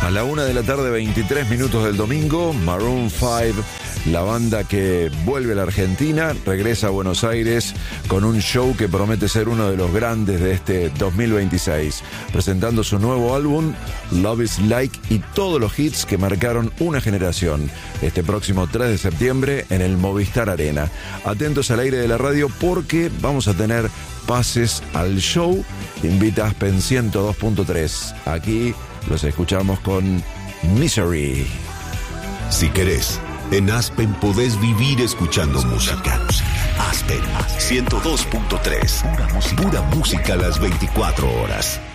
A la 1:23 p.m. del domingo, Maroon 5, la banda que vuelve a la Argentina, regresa a Buenos Aires con un show que promete ser uno de los grandes de este 2026, presentando su nuevo álbum, Love is Like, y todos los hits que marcaron una generación, este próximo 3 de septiembre en el Movistar Arena. Atentos al aire de la radio porque vamos a tener pases al show. Invita Aspen 102.3. Aquí los escuchamos con Misery. Si querés, en Aspen podés vivir escuchando música. Aspen 102.3. Pura música las 24 horas.